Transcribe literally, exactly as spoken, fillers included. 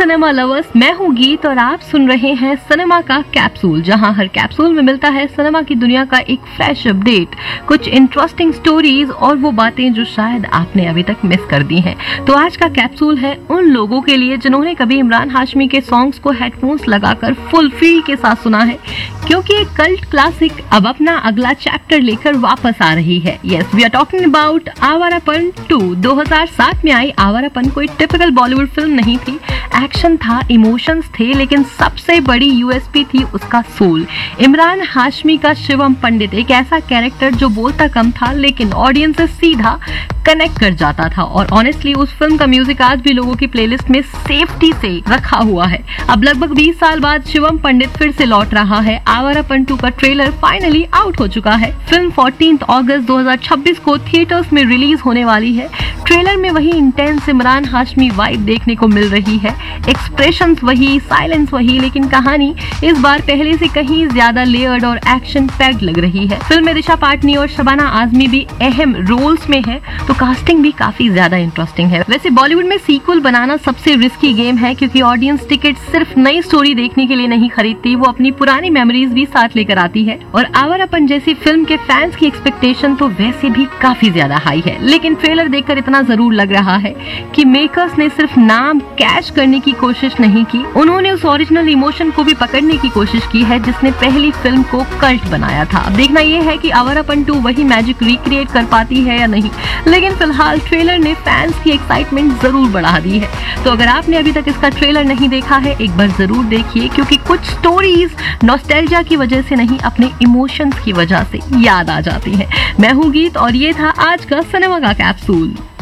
Cinema lovers, मैं हूँ गीत और आप सुन रहे हैं सिनेमा का कैप्सूल, जहां हर कैप्सूल में मिलता है सिनेमा की दुनिया का एक फ्रेश अपडेट, कुछ इंटरेस्टिंग स्टोरीज और वो बातें जो शायद आपने अभी तक मिस कर दी हैं। तो आज का कैप्सूल है उन लोगों के लिए जिन्होंने कभी इमरान हाशमी के सॉन्ग्स को हेडफोन्स लगाकर फुल फील के साथ सुना है, क्योंकि एक कल्ट क्लासिक अब अपना अगला चैप्टर लेकर वापस आ रही है। Yes, we are talking about Awarapan to. दो हज़ार सात में आई आवारापन कोई टिपिकल बॉलीवुड फिल्म नहीं थी। एक्शन था, इमोशंस थे, लेकिन सबसे बड़ी यूएसपी थी उसका सोल। इमरान हाशमी का शिवम पंडित एक ऐसा कैरेक्टर जो बोलता कम था लेकिन ऑडियंस से सीधा कनेक्ट कर जाता था। और ऑनेस्टली उस फिल्म का म्यूजिक आज भी लोगों की प्लेलिस्ट में सेफ्टी से रखा हुआ है। अब लगभग बीस साल बाद शिवम पंडित फिर से लौट रहा है। आवारापन टू का ट्रेलर फाइनली आउट हो चुका है। फिल्म चौदह अगस्त दो हज़ार छब्बीस को थिएटर्स में रिलीज होने वाली है। ट्रेलर में वही इंटेंस इमरान हाशमी वाइब देखने को मिल रही है, एक्सप्रेशंस वही, साइलेंस वही, लेकिन कहानी इस बार पहले से कहीं ज्यादा लेयर्ड और एक्शन पैक्ड लग रही है। फिल्म में दिशा पाटनी और शबाना आजमी भी अहम रोल्स में है, तो कास्टिंग भी काफी ज्यादा इंटरेस्टिंग है। वैसे बॉलीवुड में सीक्वल बनाना सबसे रिस्की गेम है, क्योंकि ऑडियंस टिकट सिर्फ नई स्टोरी देखने के लिए नहीं खरीदती, वो अपनी पुरानी मेमोरीज भी साथ लेकर आती है। और आवारापन जैसी फिल्म के फैंस की एक्सपेक्टेशन तो वैसे भी काफी ज्यादा हाई है, लेकिन ट्रेलर देखकर इतना जरूर लग रहा है कि मेकर्स ने सिर्फ नाम कैच करने की कोशिश नहीं की, उन्होंने उस ओरिजिनल इमोशन को भी पकड़ने की कोशिश की है जिसने पहली फिल्म को कल्ट बनाया था। अब देखना यह है कि आवारापन टू वही मैजिक रिक्रिएट कर पाती है या नहीं, लेकिन फिलहाल ट्रेलर ने फैंस की एक्साइटमेंट जरूर बढ़ा दी है। तो अगर आपने अभी तक इसका ट्रेलर नहीं देखा है, एक बार जरूर देखिए, क्योंकि कुछ स्टोरीज नॉस्टैल्जिया की वजह से नहीं, अपने इमोशंस की वजह से याद आ जाती हैं। मैं हूँ गीत और ये था आज का सिनेमा का कैप्सूल।